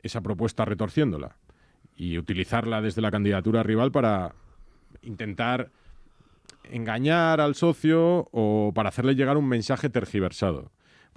esa propuesta retorciéndola y utilizarla desde la candidatura rival para intentar engañar al socio o para hacerle llegar un mensaje tergiversado.